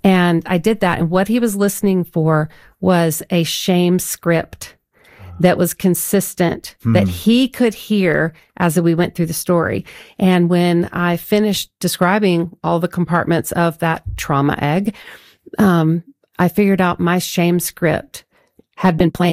And I did that. And what he was listening for was a shame script that was consistent, that he could hear as we went through the story. And when I finished describing all the compartments of that trauma egg, I figured out my shame script had been playing